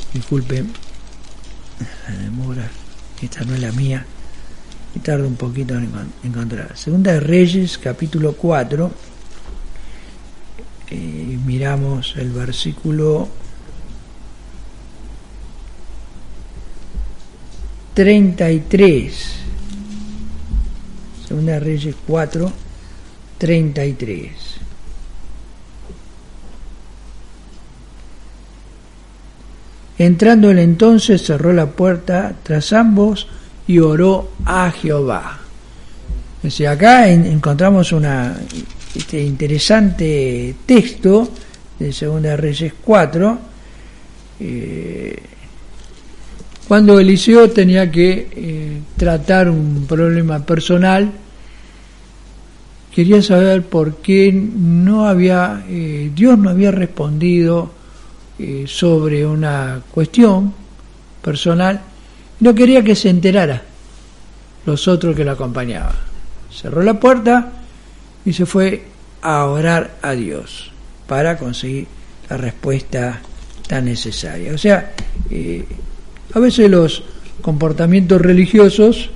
Disculpen la demora, esta no es la mía y tardo un poquito en encontrar. Segunda de Reyes, capítulo 4, miramos el versículo 33. Segunda de Reyes 4, 33. Entrando él entonces, cerró la puerta tras ambos y oró a Jehová. Acá encontramos este interesante texto de Segunda de Reyes 4, cuando Eliseo tenía que tratar un problema personal. Quería saber por qué Dios no había respondido sobre una cuestión personal. No quería que se enterara los otros que lo acompañaban. Cerró la puerta y se fue a orar a Dios para conseguir la respuesta tan necesaria. O sea, a veces los comportamientos religiosos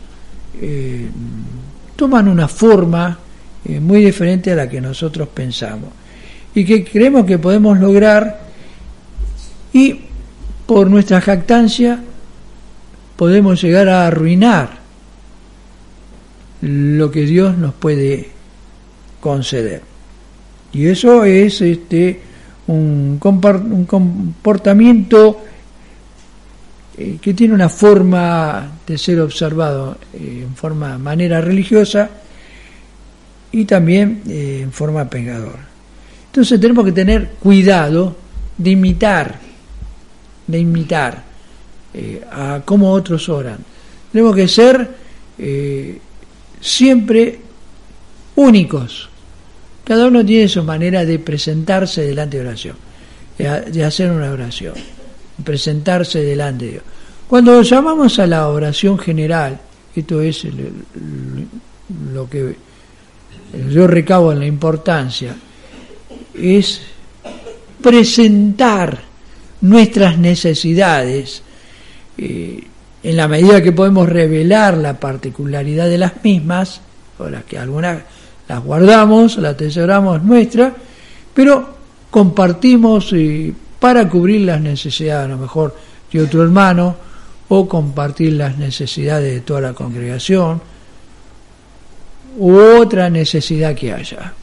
toman una forma muy diferente a la que nosotros pensamos y que creemos que podemos lograr, y por nuestra jactancia podemos llegar a arruinar lo que Dios nos puede conceder. Y eso es un comportamiento que tiene una forma de ser observado en manera religiosa y también en forma pecadora. Entonces tenemos que tener cuidado de imitar a cómo otros oran. Tenemos que ser siempre únicos. Cada uno tiene su manera de presentarse delante de oración, de hacer una oración, de presentarse delante de Dios. Cuando llamamos a la oración general, esto es lo que yo recabo en la importancia, es presentar nuestras necesidades en la medida que podemos revelar la particularidad de las mismas, o las que algunas las guardamos, las atesoramos nuestras, pero compartimos para cubrir las necesidades a lo mejor de otro hermano, o compartir las necesidades de toda la congregación, u otra necesidad que haya.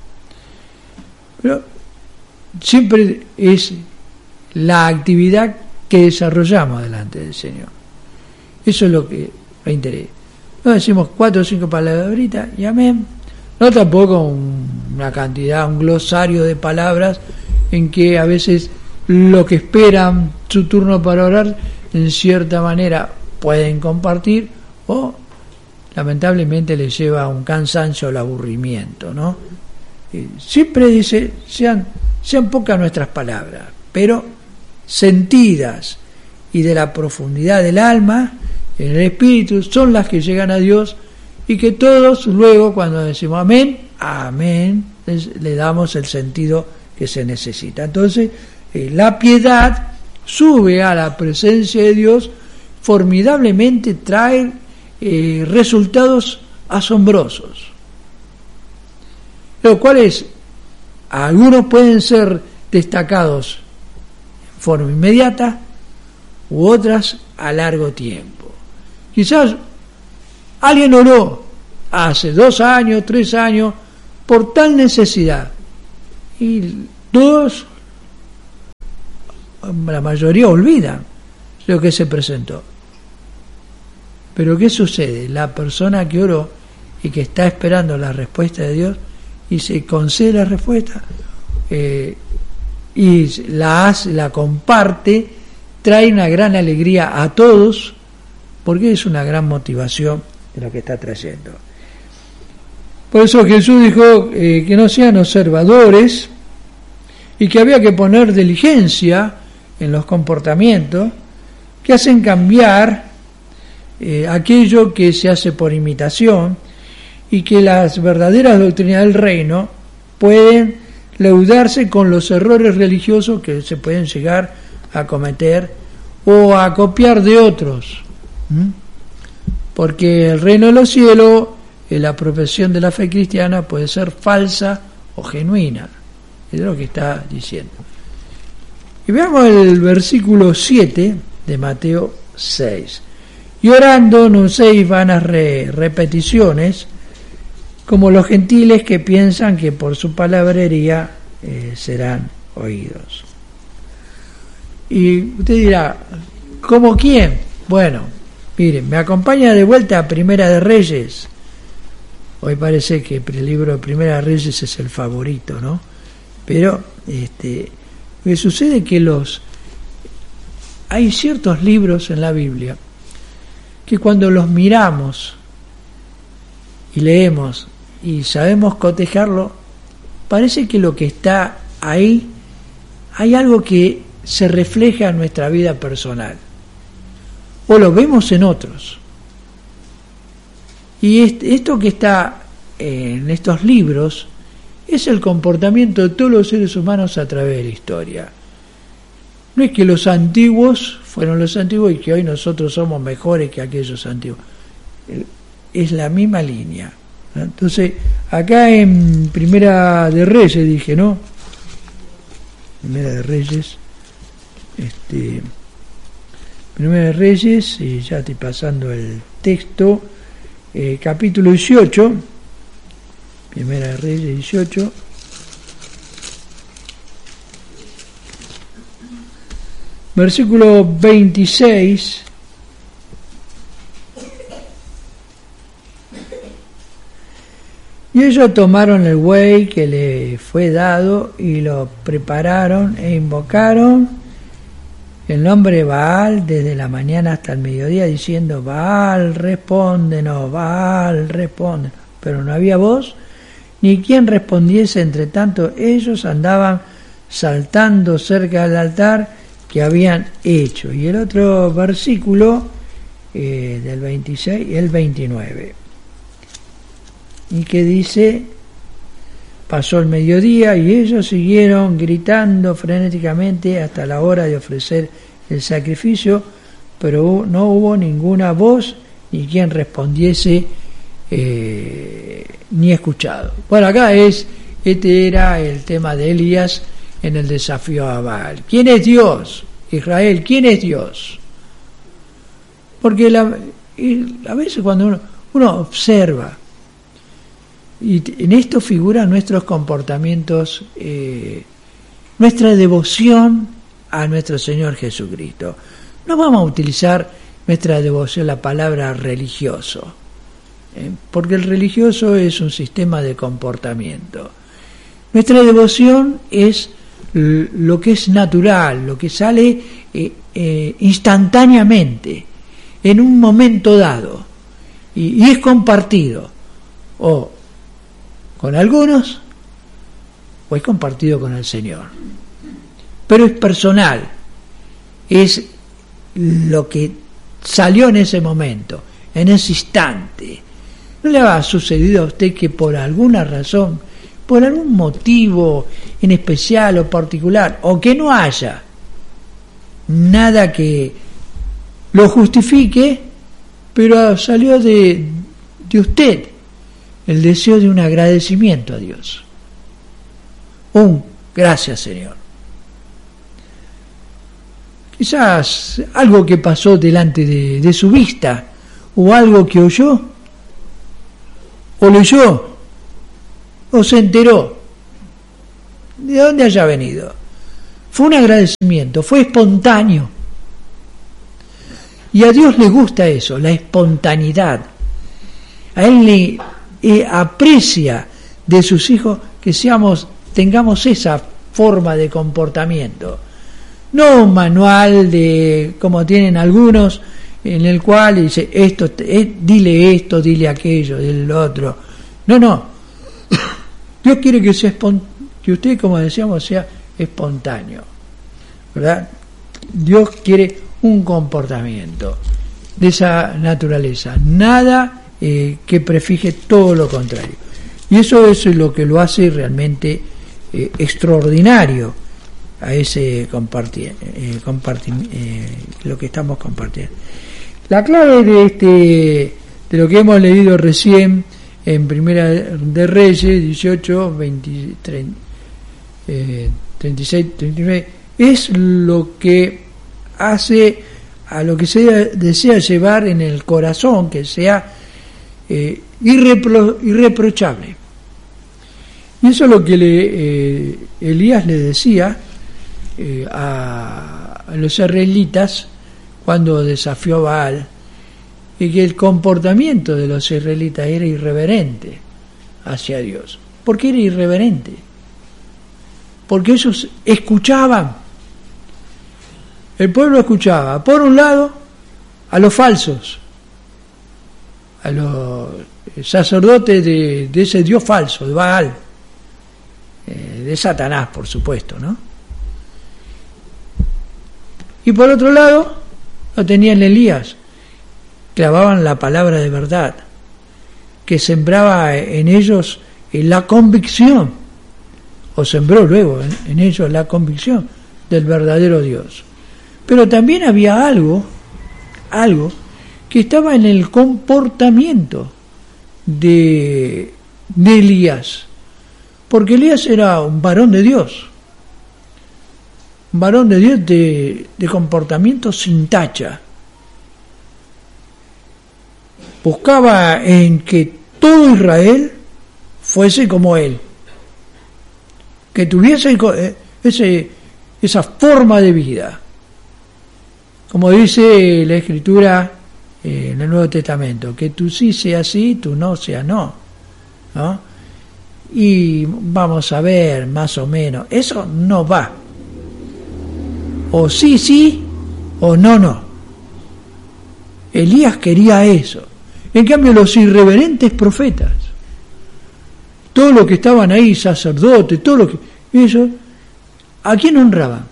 Pero siempre es la actividad que desarrollamos delante del Señor. Eso es lo que me interesa. No decimos 4 o 5 palabritas y amén. No tampoco un glosario de palabras en que a veces lo que esperan su turno para orar en cierta manera pueden compartir, o lamentablemente les lleva a un cansancio o al aburrimiento, ¿no? Siempre dice, sean pocas nuestras palabras, pero sentidas y de la profundidad del alma, en el espíritu, son las que llegan a Dios, y que todos luego, cuando decimos amén, amén, le damos el sentido que se necesita. Entonces, la piedad sube a la presencia de Dios, formidablemente trae resultados asombrosos, los cuales algunos pueden ser destacados en forma inmediata u otras a largo tiempo. Quizás alguien oró hace 2 años, 3 años por tal necesidad y todos, la mayoría, olvidan lo que se presentó. Pero ¿qué sucede? La persona que oró y que está esperando la respuesta de Dios y se concede la respuesta y la comparte, trae una gran alegría a todos, porque es una gran motivación de lo que está trayendo. Por eso Jesús dijo que no sean observadores y que había que poner diligencia en los comportamientos que hacen cambiar aquello que se hace por imitación, y que las verdaderas doctrinas del reino pueden leudarse con los errores religiosos que se pueden llegar a cometer o a copiar de otros. Porque el reino de los cielos, la profesión de la fe cristiana puede ser falsa o genuina. Es lo que está diciendo. Y veamos el versículo 7 de Mateo 6. Y orando no uséis vanas repeticiones, como los gentiles que piensan que por su palabrería serán oídos. Y usted dirá, ¿cómo quién? Bueno, miren, me acompaña de vuelta a Primera de Reyes. Hoy parece que el libro de Primera de Reyes es el favorito, ¿no? Pero me sucede que hay ciertos libros en la Biblia que cuando los miramos y leemos y sabemos cotejarlo, parece que lo que está ahí, hay algo que se refleja en nuestra vida personal, o lo vemos en otros. Y esto que está en estos libros es el comportamiento de todos los seres humanos a través de la historia. No es que los antiguos fueron los antiguos y que hoy nosotros somos mejores que aquellos antiguos. Es la misma línea. Entonces, acá en Primera de Reyes dije, ¿no? Primera de Reyes, Primera de Reyes, y ya estoy pasando el texto, capítulo 18, Primera de Reyes 18, versículo 26. Y ellos tomaron el buey que le fue dado y lo prepararon e invocaron el nombre de Baal desde la mañana hasta el mediodía, diciendo: Baal, respóndenos, Baal, respóndenos. Pero no había voz ni quien respondiese. Entre tanto ellos andaban saltando cerca del altar que habían hecho. Y el otro versículo del 26, el 29. Y que dice: pasó el mediodía y ellos siguieron gritando frenéticamente hasta la hora de ofrecer el sacrificio, pero no hubo ninguna voz ni quien respondiese ni escuchado. Bueno, acá este era el tema de Elías en el desafío a Baal. ¿Quién es Dios? Israel, ¿quién es Dios? Porque a veces cuando uno observa, y en esto figuran nuestros comportamientos, nuestra devoción a nuestro Señor Jesucristo. No vamos a utilizar nuestra devoción, la palabra religioso, porque el religioso es un sistema de comportamiento. Nuestra devoción es lo que es natural, lo que sale instantáneamente, en un momento dado, y es compartido, o con algunos, o es compartido con el Señor. Pero es personal, es lo que salió en ese momento, en ese instante. ¿No le ha sucedido a usted que por alguna razón, por algún motivo en especial o particular, o que no haya nada que lo justifique, pero salió de usted el deseo de un agradecimiento a Dios? Gracias, Señor. Quizás algo que pasó delante de su vista, o algo que oyó, o leyó, o se enteró, de dónde haya venido. Fue un agradecimiento, fue espontáneo. Y a Dios le gusta eso, la espontaneidad. A Él le aprecia de sus hijos que tengamos esa forma de comportamiento. No un manual de como tienen algunos, en el cual dice dile esto, dile aquello, dile lo otro. No. Dios quiere que que usted, como decíamos, sea espontáneo, ¿verdad? Dios quiere un comportamiento de esa naturaleza, nada que prefije, todo lo contrario. Y eso es lo que lo hace realmente extraordinario a ese lo que estamos compartiendo. La clave de lo que hemos leído recién en Primera de Reyes 18, 20, 36, 39 es lo que hace a lo que se desea llevar en el corazón, que sea irreprochable. Y eso es lo que Elías le decía a los israelitas cuando desafió a Baal, y que el comportamiento de los israelitas era irreverente hacia Dios. ¿Por qué era irreverente? Porque ellos escuchaban. El pueblo escuchaba, por un lado, a los falsos, a los sacerdotes de ese Dios falso, de Baal, de Satanás, por supuesto, ¿no? Y por otro lado, lo tenían Elías, clavaban la palabra de verdad, que sembraba en ellos la convicción, o sembró luego en ellos la convicción del verdadero Dios. Pero también había algo que estaba en el comportamiento de Elías, porque Elías era un varón de Dios, de comportamiento sin tacha. Buscaba en que todo Israel fuese como él, que tuviese esa forma de vida, como dice la Escritura en el Nuevo Testamento, que tú sí sea sí, tú no sea no, ¿no? Y vamos a ver más o menos, eso no va, o sí sí o no no. Elías quería eso. En cambio, los irreverentes profetas, todos los que estaban ahí, sacerdotes, todo lo que ellos, ¿a quién honraban?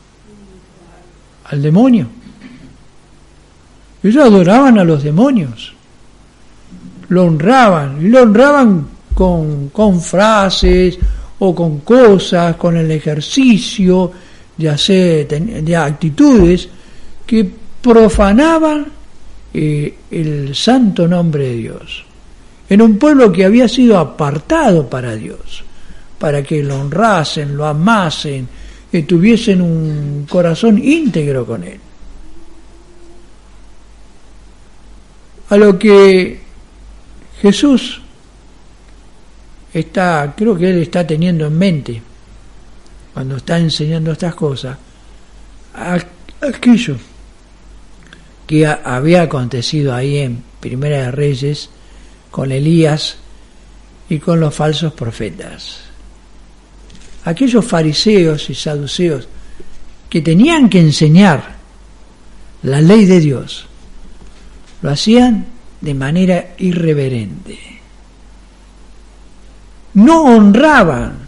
Al demonio. Ellos adoraban a los demonios, lo honraban, y lo honraban con frases o con cosas, con el ejercicio de actitudes que profanaban el santo nombre de Dios, en un pueblo que había sido apartado para Dios, para que lo honrasen, lo amasen, que tuviesen un corazón íntegro con Él. A lo que Jesús creo que Él está teniendo en mente cuando está enseñando estas cosas, aquello que había acontecido ahí en Primera de Reyes con Elías y con los falsos profetas. Aquellos fariseos y saduceos que tenían que enseñar la ley de Dios, lo hacían de manera irreverente. No honraban,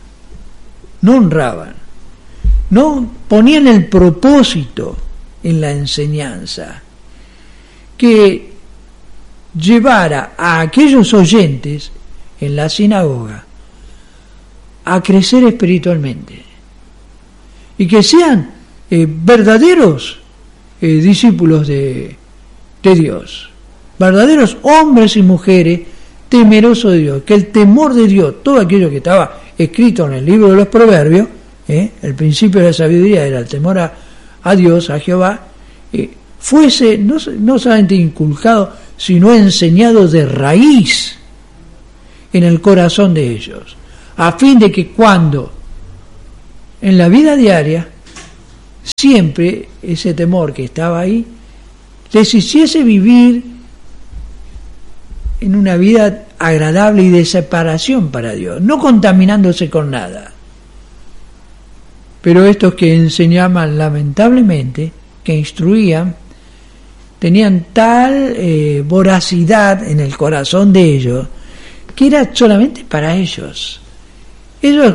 no ponían el propósito en la enseñanza que llevara a aquellos oyentes en la sinagoga a crecer espiritualmente y que sean verdaderos discípulos de Dios, verdaderos hombres y mujeres temerosos de Dios, que el temor de Dios, todo aquello que estaba escrito en el libro de los Proverbios, el principio de la sabiduría era el temor a Dios, a Jehová, fuese no solamente inculcado, sino enseñado de raíz en el corazón de ellos, a fin de que cuando en la vida diaria siempre ese temor que estaba ahí les hiciese vivir en una vida agradable y de separación para Dios, no contaminándose con nada. Pero estos que enseñaban lamentablemente, que instruían, tenían tal voracidad en el corazón de ellos que era solamente para ellos. Ellos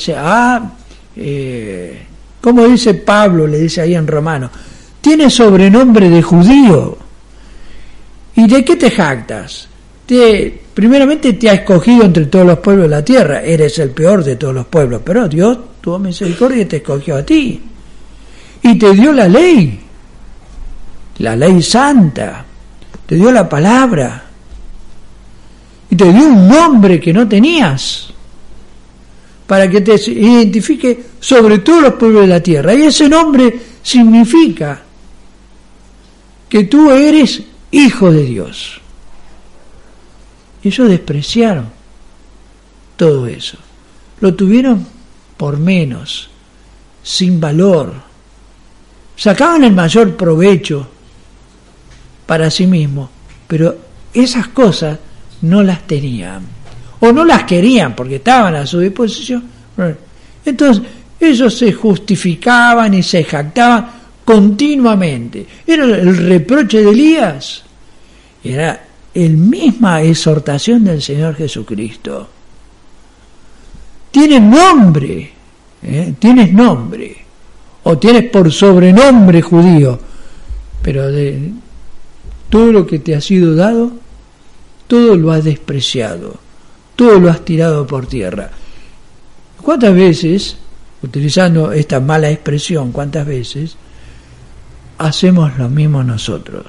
como dice Pablo, le dice ahí en Romanos, tiene sobrenombre de judío. ¿Y de qué te jactas? primeramente te ha escogido entre todos los pueblos de la tierra, eres el peor de todos los pueblos, pero Dios tuvo misericordia y te escogió a ti, y te dio la ley santa, te dio la palabra, y te dio un nombre que no tenías, para que te identifique sobre todos los pueblos de la tierra, y ese nombre significa que tú eres hijo de Dios. Ellos despreciaron todo eso, lo tuvieron por menos, sin valor, sacaban el mayor provecho para sí mismos, pero esas cosas no las tenían, o no las querían porque estaban a su disposición. Entonces ellos se justificaban y se jactaban continuamente. Era el reproche de Elías, era la misma exhortación del Señor Jesucristo. Tienes nombre, tienes nombre, o tienes por sobrenombre judío, pero de todo lo que te ha sido dado, todo lo has despreciado, todo lo has tirado por tierra. ¿Cuántas veces, utilizando esta mala expresión, cuántas veces hacemos lo mismo nosotros?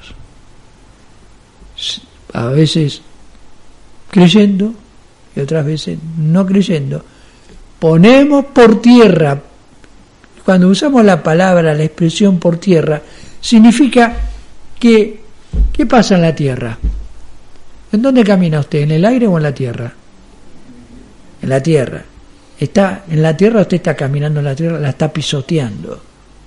A veces creyendo y otras veces no creyendo. Ponemos por tierra, cuando usamos la palabra, la expresión por tierra, significa que, ¿qué pasa en la tierra? ¿En dónde camina usted? ¿En el aire o en la tierra? En la tierra. Está en la tierra, usted está caminando en la tierra, la está pisoteando.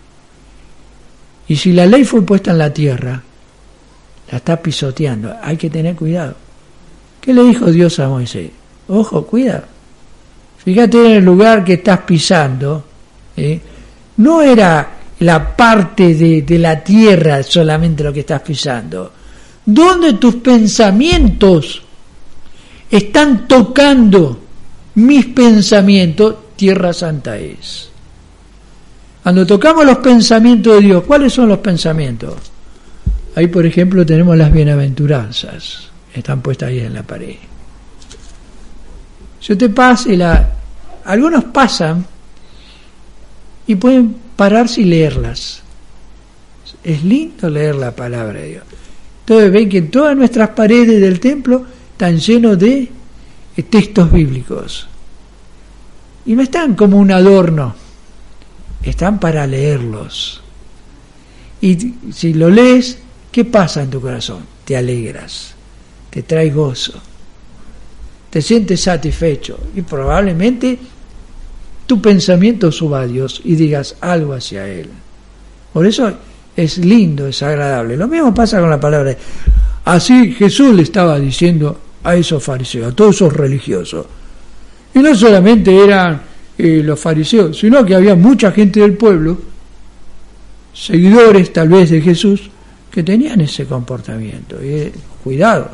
Y si la ley fue puesta en la tierra, la está pisoteando. Hay que tener cuidado. ¿Qué le dijo Dios a Moisés? Ojo, cuidado. Fíjate en el lugar que estás pisando. No era la parte de la tierra solamente lo que estás pisando. ¿Dónde tus pensamientos están tocando mis pensamientos? Tierra santa es. Cuando tocamos los pensamientos de Dios, ¿cuáles son los pensamientos? Ahí, por ejemplo, tenemos las bienaventuranzas. Están puestas ahí en la pared. Si usted pasa algunos pasan y pueden pararse y leerlas. Es lindo leer la palabra de Dios. Entonces ven que todas nuestras paredes del templo están llenos de textos bíblicos. Y no están como un adorno, están para leerlos. Y si lo lees, ¿qué pasa en tu corazón? Te alegras, te trae gozo, te sientes satisfecho y probablemente tu pensamiento suba a Dios y digas algo hacia Él. Por eso es lindo, es agradable. Lo mismo pasa con la palabra. Así Jesús le estaba diciendo a esos fariseos, a todos esos religiosos. Y no solamente eran los fariseos, sino que había mucha gente del pueblo, seguidores tal vez de Jesús, que tenían ese comportamiento. Y, cuidado.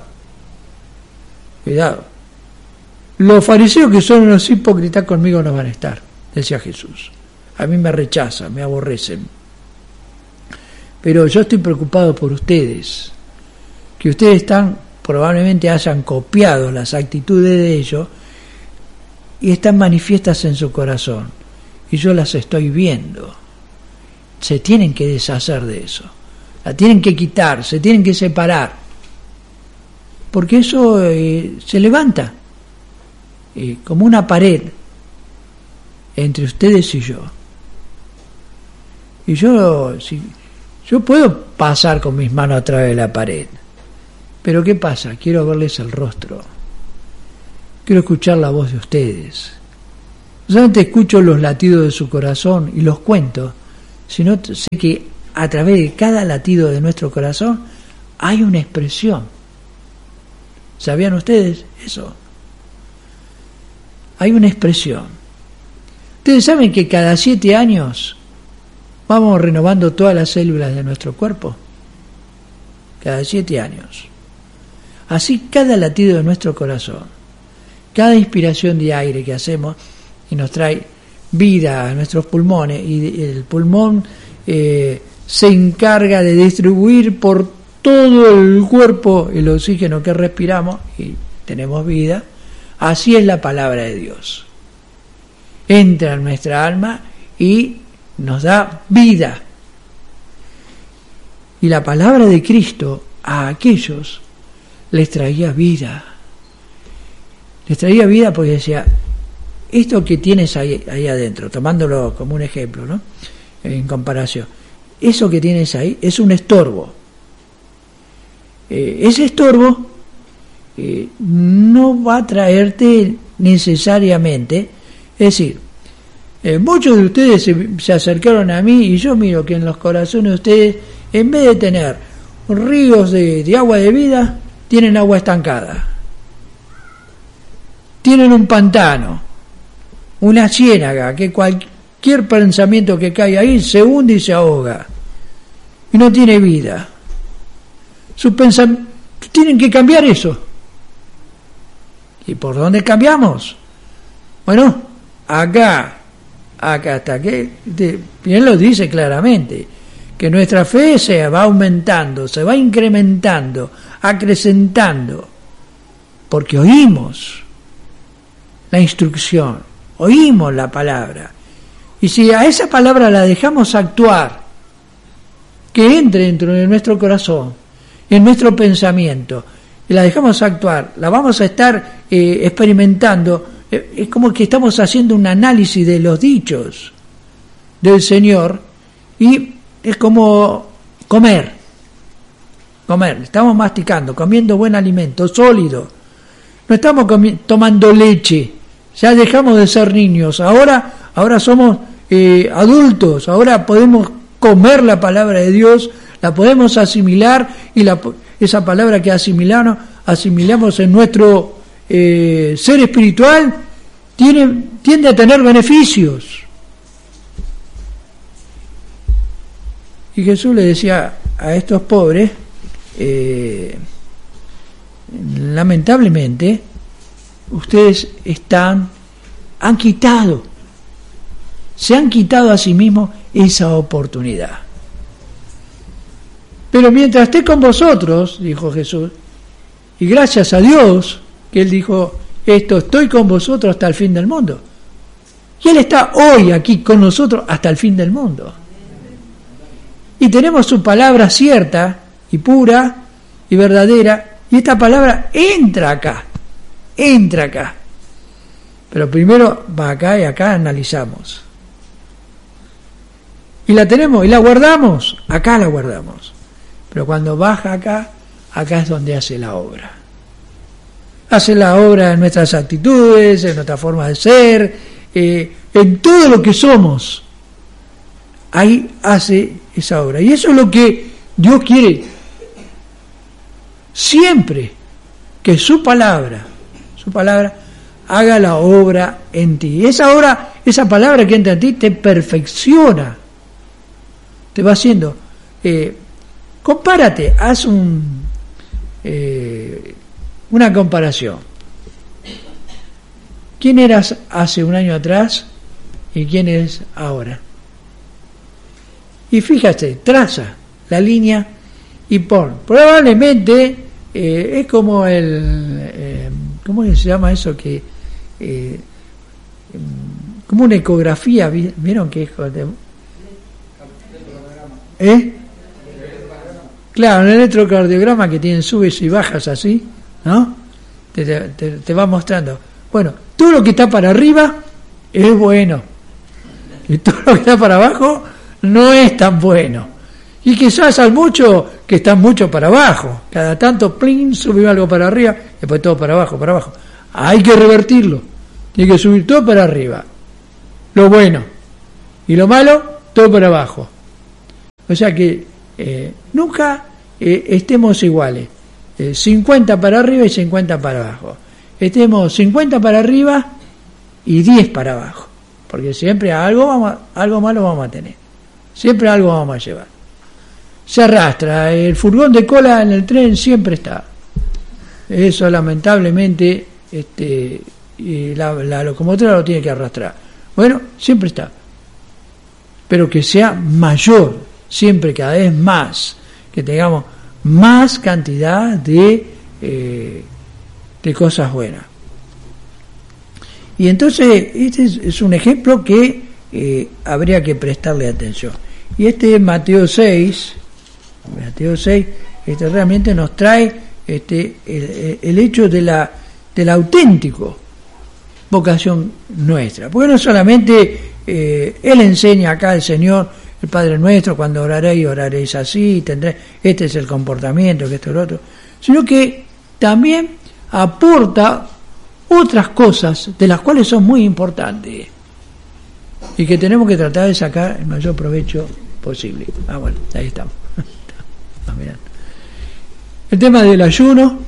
Los fariseos que son unos hipócritas conmigo no van a estar, decía Jesús. A mí me rechazan, me aborrecen. Pero yo estoy preocupado por ustedes, que ustedes probablemente hayan copiado las actitudes de ellos y están manifiestas en su corazón. Y yo las estoy viendo. Se tienen que deshacer de eso. La tienen que quitar, se tienen que separar. Porque eso se levanta como una pared entre ustedes y yo. Y yo puedo pasar con mis manos a través de la pared, pero ¿qué pasa? Quiero verles el rostro, quiero escuchar la voz de ustedes. No solamente escucho los latidos de su corazón y los cuento, sino sé que a través de cada latido de nuestro corazón hay una expresión. ¿Sabían ustedes eso? Hay una expresión. Ustedes saben que cada 7 años vamos renovando todas las células de nuestro cuerpo. Cada 7 años. Así cada latido de nuestro corazón, cada inspiración de aire que hacemos y nos trae vida a nuestros pulmones, y el pulmón se encarga de distribuir por todo el cuerpo el oxígeno que respiramos y tenemos vida, así es la palabra de Dios. Entra en nuestra alma y nos da vida. Y la palabra de Cristo a aquellos les traía vida. Les traía vida porque decía, esto que tienes ahí adentro, tomándolo como un ejemplo, ¿no? En comparación, eso que tienes ahí es un estorbo. Ese estorbo no va a traerte necesariamente, es decir, muchos de ustedes se acercaron a mí y yo miro que en los corazones de ustedes, en vez de tener ríos de agua de vida, tienen agua estancada, tienen un pantano, una ciénaga, que cualquier pensamiento que cae ahí se hunde y se ahoga y no tiene vida. Sus pensamientos tienen que cambiar eso. ¿Y por dónde cambiamos? Bueno, acá hasta que bien lo dice claramente, que nuestra fe se va aumentando, se va incrementando, acrecentando, porque oímos la instrucción, oímos la palabra, y si a esa palabra la dejamos actuar, que entre dentro de nuestro corazón, en nuestro pensamiento, y la dejamos actuar, la vamos a estar experimentando. Es como que estamos haciendo un análisis de los dichos del Señor, y es como comer, estamos masticando, comiendo buen alimento, sólido, no estamos tomando leche, ya dejamos de ser niños, ahora somos adultos, ahora podemos comer la palabra de Dios, la podemos asimilar, y esa palabra que asimilamos en nuestro ser espiritual tiende a tener beneficios. Y Jesús le decía a estos pobres, lamentablemente ustedes se han quitado a sí mismos esa oportunidad. Pero mientras esté con vosotros, dijo Jesús, y gracias a Dios que Él dijo esto, estoy con vosotros hasta el fin del mundo. Y Él está hoy aquí con nosotros hasta el fin del mundo. Y tenemos su palabra cierta y pura y verdadera, y esta palabra entra acá. Pero primero va acá y acá analizamos. Y la tenemos y la guardamos, acá la guardamos. Pero cuando baja acá es donde hace la obra. Hace la obra en nuestras actitudes, en nuestra forma de ser, en todo lo que somos. Ahí hace esa obra. Y eso es lo que Dios quiere. Siempre que su palabra haga la obra en ti. Esa palabra que entra en ti te perfecciona. Te va haciendo. Compárate, haz una comparación. ¿Quién eras hace un año atrás y quién eres ahora? Y fíjate, traza la línea y pon. Probablemente es como ¿cómo se llama eso? Como una ecografía, ¿vieron que es? Claro, un electrocardiograma que tienen subes y bajas así, ¿no? Te va mostrando. Bueno, todo lo que está para arriba es bueno, y todo lo que está para abajo no es tan bueno. Y quizás hay mucho que están mucho para abajo. Cada tanto, plin, sube algo para arriba, después todo para abajo. Hay que revertirlo. Tiene que subir todo para arriba. Lo bueno. Y lo malo, todo para abajo. O sea que nunca estemos iguales. 50 para arriba y 50 para abajo. Estemos 50 para arriba y 10 para abajo. Porque siempre algo malo vamos a tener. Siempre algo vamos a llevar. Se arrastra. El furgón de cola en el tren siempre está. Eso lamentablemente la locomotora lo tiene que arrastrar. Bueno, siempre está. Pero que sea mayor, siempre cada vez más, que tengamos más cantidad de cosas buenas. Y entonces este es un ejemplo que habría que prestarle atención. Y Mateo 6, realmente nos trae el hecho de la auténtica vocación nuestra. Porque no solamente Él enseña acá el Señor, el Padre Nuestro, cuando oraréis así, tendréis, este es el comportamiento, que esto es lo otro, sino que también aporta otras cosas de las cuales son muy importantes y que tenemos que tratar de sacar el mayor provecho posible. Bueno, ahí estamos. Mirando. El tema del ayuno.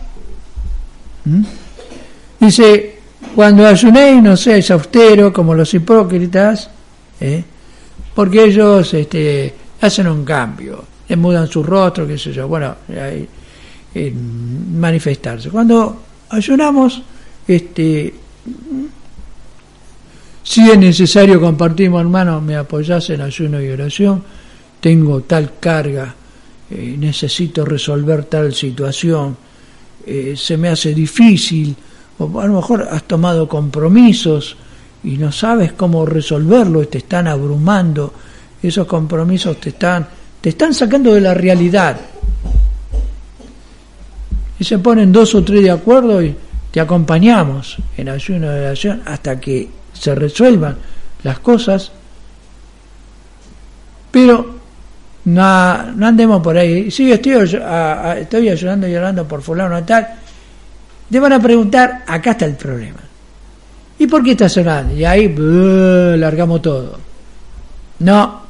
Dice, cuando ayunéis no seáis austeros como los hipócritas, porque ellos hacen un cambio, mudan su rostro, qué sé yo, bueno, manifestarse. Cuando ayunamos, si es necesario compartimos, hermano, me apoyás en ayuno y oración, tengo tal carga, necesito resolver tal situación, se me hace difícil, o a lo mejor has tomado compromisos y no sabes cómo resolverlo, te están abrumando, esos compromisos te están sacando de la realidad. Y se ponen 2 o 3 de acuerdo y te acompañamos en ayuno y oración hasta que se resuelvan las cosas, pero no andemos por ahí. Sí, estoy ayudando y orando por fulano tal. Te van a preguntar, acá está el problema. ¿Y por qué estás orando? Y ahí largamos todo. No.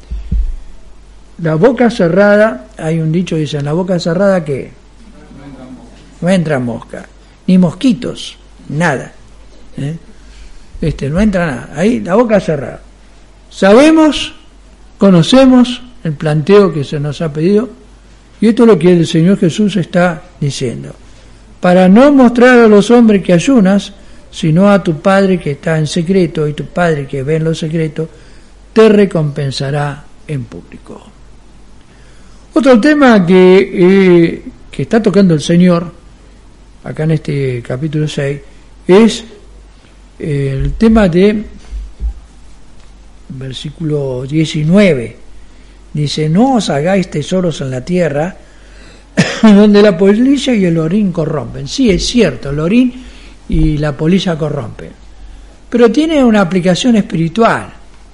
La boca cerrada, hay un dicho que dice, en la boca cerrada, ¿qué? No entra mosca. Ni mosquitos, nada. No entra nada. Ahí, la boca cerrada. Sabemos, conocemos el planteo que se nos ha pedido, y esto es lo que el Señor Jesús está diciendo. Para no mostrar a los hombres que ayunas, sino a tu Padre que está en secreto, y tu Padre que ve en lo secreto, te recompensará en público. Otro tema que está tocando el Señor, acá en este capítulo 6, es el tema de versículo 19. Dice, no os hagáis tesoros en la tierra, donde la polilla y el orín corrompen. Sí, es cierto, el orín y la polilla corrompen, pero tiene una aplicación espiritual.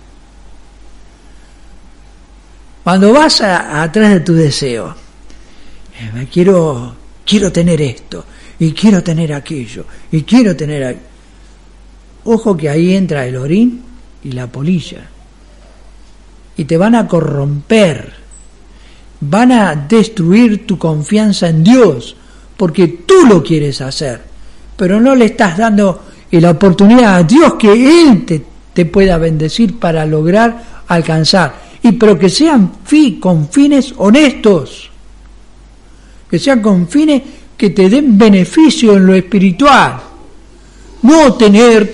Cuando vas atrás de tu deseo, quiero tener esto, y quiero tener aquello, y quiero tener... Ojo que ahí entra el orín y la polilla, y te van a corromper, van a destruir tu confianza en Dios, porque tú lo quieres hacer, pero no le estás dando la oportunidad a Dios que Él te pueda bendecir para lograr alcanzar, pero que sean con fines honestos, que sean con fines que te den beneficio en lo espiritual, no tener.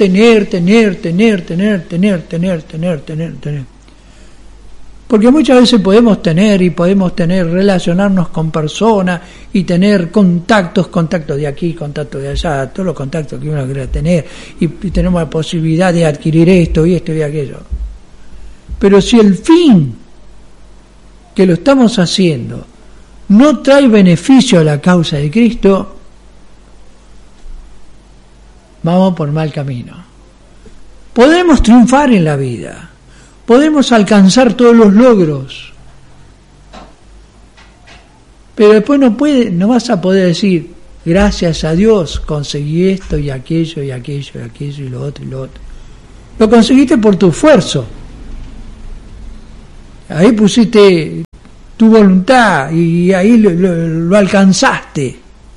Porque muchas veces podemos relacionarnos con personas y tener contactos de aquí, contactos de allá, todos los contactos que uno quiere tener, y tenemos la posibilidad de adquirir esto y aquello. Pero si el fin que lo estamos haciendo no trae beneficio a la causa de Cristo, vamos por mal camino. Podemos triunfar en la vida, podemos alcanzar todos los logros, pero después no vas a poder decir, gracias a Dios conseguí esto y aquello y lo otro. Lo conseguiste por tu esfuerzo. Ahí pusiste tu voluntad y ahí lo alcanzaste.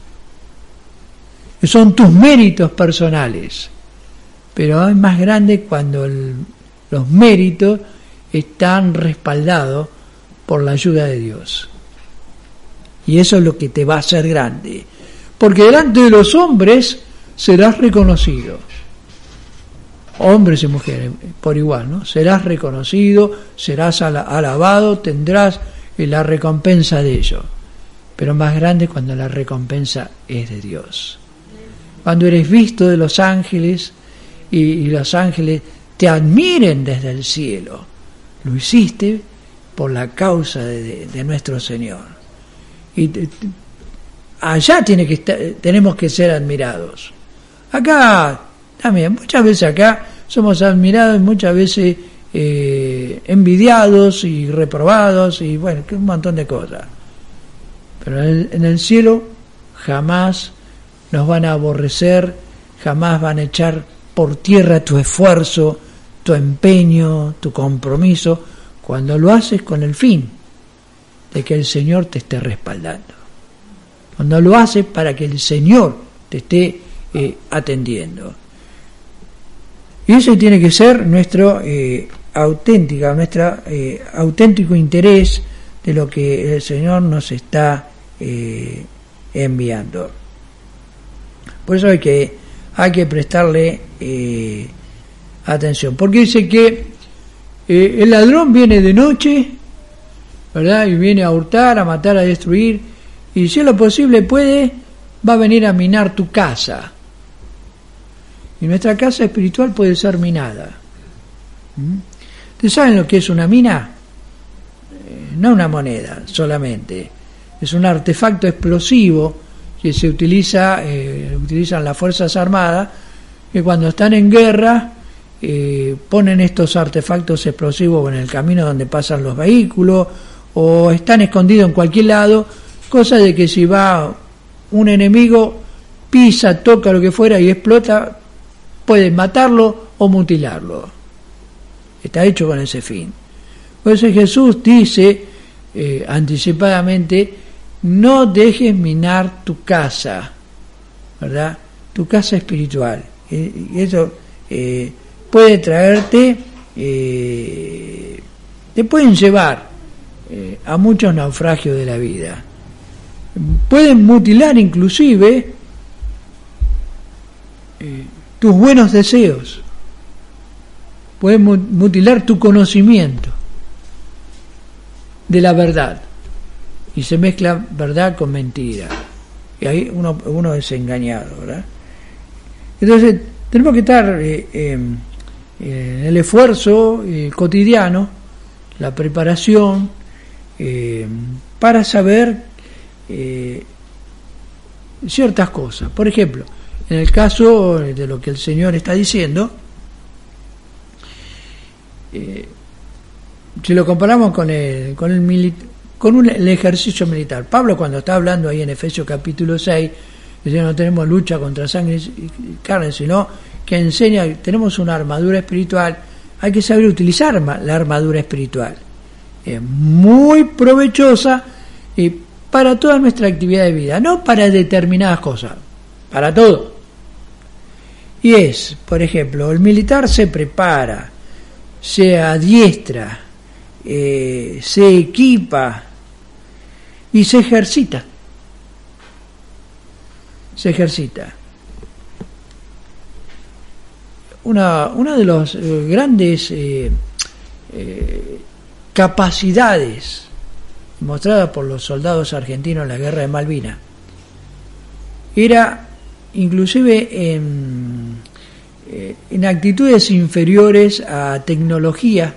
Son tus méritos personales. Pero es más grande cuando los méritos están respaldados por la ayuda de Dios. Y eso es lo que te va a hacer grande. Porque delante de los hombres serás reconocido. Hombres y mujeres, por igual, ¿no? Serás reconocido, serás alabado, tendrás la recompensa de ello. pero más grande cuando la recompensa es de Dios. Cuando eres visto de los ángeles y los ángeles te admiren desde el cielo, lo hiciste por la causa de nuestro Señor. Y allá tenemos que ser admirados. Acá también, muchas veces acá somos admirados y muchas veces envidiados y reprobados y bueno, un montón de cosas. Pero en el cielo jamás nos van a aborrecer, jamás van a echar por tierra tu esfuerzo, tu empeño, tu compromiso, cuando lo haces con el fin de que el Señor te esté respaldando. Cuando lo haces para que el Señor te esté atendiendo. Y ese tiene que ser nuestro auténtico interés de lo que el Señor nos está enviando. Por eso hay que prestarle atención, porque dice que el ladrón viene de noche, ¿verdad? Y viene a hurtar, a matar, a destruir, y si es lo posible va a venir a minar tu casa. Y nuestra casa espiritual puede ser minada. ¿Ustedes saben lo que es una mina? No una moneda solamente, es un artefacto explosivo que se utilizan las Fuerzas Armadas, que cuando están en guerra ponen estos artefactos explosivos en el camino donde pasan los vehículos, o están escondidos en cualquier lado, cosa de que si va un enemigo, pisa, toca lo que fuera y explota, pueden matarlo o mutilarlo. Está hecho con ese fin. Por eso Jesús dice anticipadamente: no dejes minar tu casa, ¿verdad? Tu casa espiritual. Y eso puede traerte, te pueden llevar a muchos naufragios de la vida. Pueden mutilar inclusive tus buenos deseos. Pueden mutilar tu conocimiento de la verdad. Y se mezcla verdad con mentira. Y ahí uno es engañado, ¿verdad? Entonces, tenemos que estar en el esfuerzo cotidiano, la preparación, para saber ciertas cosas. Por ejemplo, en el caso de lo que el Señor está diciendo, si lo comparamos con el ejercicio militar. Pablo, cuando está hablando ahí en Efesios capítulo 6, dice: no tenemos lucha contra sangre y carne, sino que enseña, tenemos una armadura espiritual, hay que saber utilizar la armadura espiritual. Es muy provechosa para toda nuestra actividad de vida, no para determinadas cosas, para todo. Y es, por ejemplo, el militar se prepara, se adiestra, se equipa y se ejercita. Una de las grandes capacidades mostrada por los soldados argentinos en la guerra de Malvinas era inclusive en actitudes inferiores a tecnología,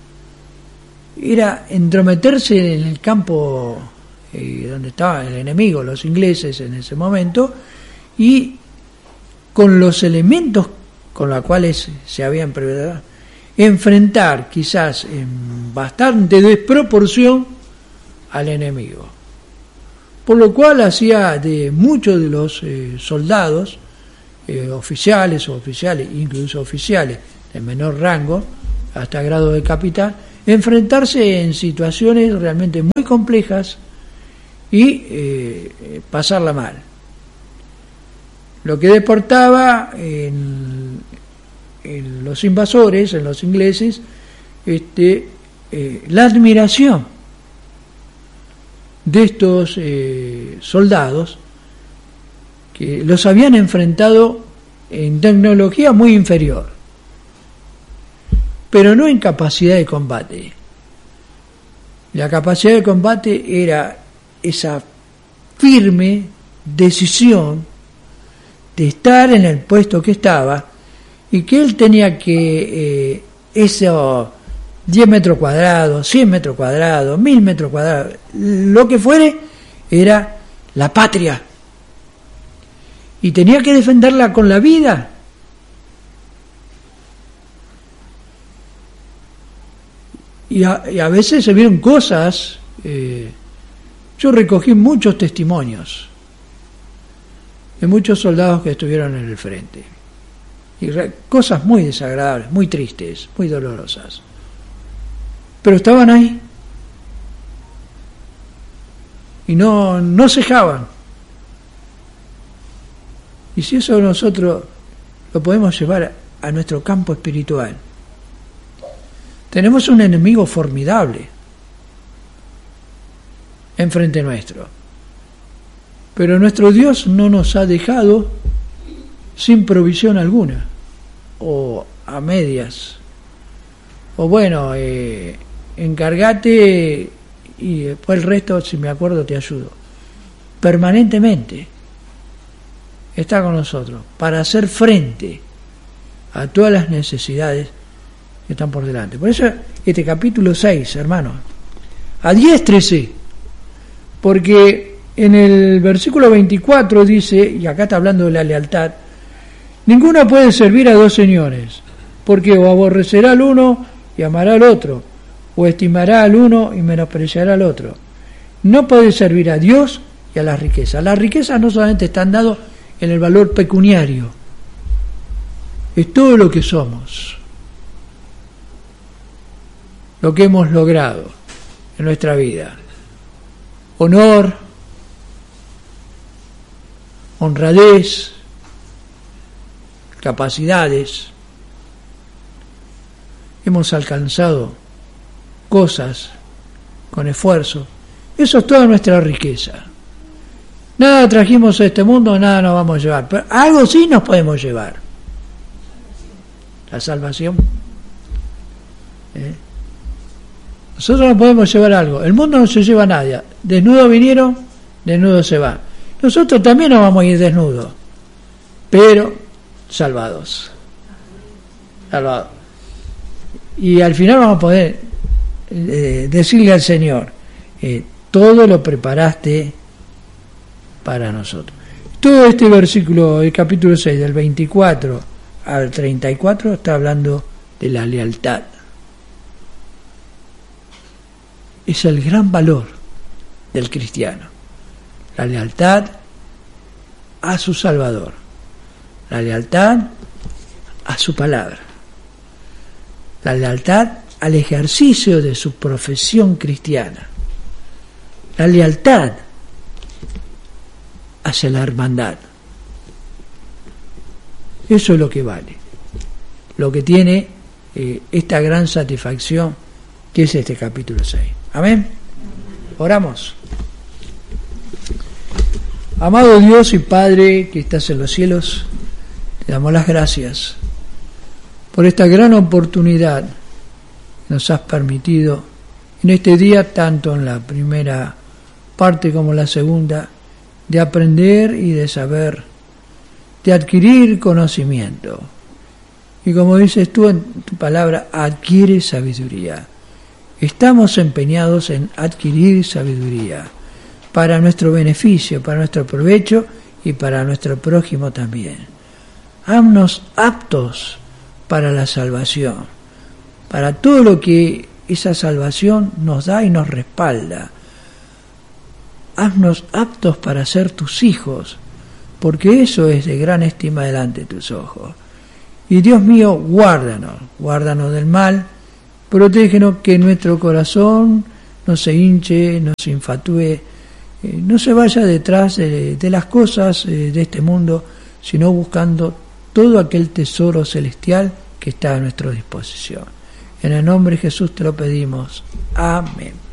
era entrometerse en el campo donde estaba el enemigo, los ingleses en ese momento, y con los elementos con los cuales se habían preparado, enfrentar quizás en bastante desproporción al enemigo. Por lo cual hacía de muchos de los soldados, oficiales, incluso oficiales de menor rango, hasta grado de capitán, enfrentarse en situaciones realmente muy complejas y pasarla mal. Lo que deportaba en los invasores, en los ingleses, la admiración de estos soldados que los habían enfrentado en tecnología muy inferior, pero no en capacidad de combate. La capacidad de combate era esa firme decisión de estar en el puesto que estaba y que él tenía que esos 10 metros cuadrados, 100 metros cuadrados, 1000 metros cuadrados, lo que fuere, era la patria. Y tenía que defenderla con la vida. Y a veces se vieron cosas, yo recogí muchos testimonios de muchos soldados que estuvieron en el frente. Y cosas muy desagradables, muy tristes, muy dolorosas. Pero estaban ahí. Y no cejaban. Y si eso nosotros lo podemos llevar a nuestro campo espiritual, tenemos un enemigo formidable enfrente nuestro. Pero nuestro Dios no nos ha dejado sin provisión alguna, o a medias, o bueno, encárgate y después el resto, si me acuerdo, te ayudo. Permanentemente está con nosotros para hacer frente a todas las necesidades que están por delante. Por eso este capítulo 6, hermanos, adiéstrese, porque en el versículo 24 dice, y acá está hablando de la lealtad, ninguno puede servir a dos señores, porque o aborrecerá al uno y amará al otro, o estimará al uno y menospreciará al otro. No puede servir a Dios y a las riquezas. Las riquezas no solamente están dadas en el valor pecuniario, es todo lo que somos, lo que hemos logrado en nuestra vida. Honor, honradez, capacidades. Hemos alcanzado cosas con esfuerzo. Eso es toda nuestra riqueza. Nada trajimos a este mundo, nada nos vamos a llevar. Pero algo sí nos podemos llevar. La salvación. Nosotros no podemos llevar algo. El mundo no se lleva a nadie. Desnudos vinieron, desnudos se van. Nosotros también nos vamos a ir desnudos, pero salvados. Salvados. Y al final vamos a poder decirle al Señor, todo lo preparaste para nosotros. Todo este versículo, el capítulo 6, del 24 al 34, está hablando de la lealtad. Es el gran valor del cristiano. La lealtad a su Salvador. La lealtad a su palabra. La lealtad al ejercicio de su profesión cristiana. La lealtad hacia la hermandad. Eso es lo que vale. Lo que tiene esta gran satisfacción que es este capítulo 6. Amén. Oramos. Amado Dios y Padre que estás en los cielos, te damos las gracias por esta gran oportunidad que nos has permitido en este día, tanto en la primera parte como en la segunda, de aprender y de saber, de adquirir conocimiento. Y como dices tú en tu palabra, adquiere sabiduría. Estamos empeñados en adquirir sabiduría para nuestro beneficio, para nuestro provecho y para nuestro prójimo también. Haznos aptos para la salvación, para todo lo que esa salvación nos da y nos respalda. Haznos aptos para ser tus hijos, porque eso es de gran estima delante de tus ojos. Y Dios mío, guárdanos del mal, protégenos, que nuestro corazón no se hinche, no se infatúe, no se vaya detrás de las cosas de este mundo, sino buscando todo aquel tesoro celestial que está a nuestra disposición. En el nombre de Jesús te lo pedimos. Amén.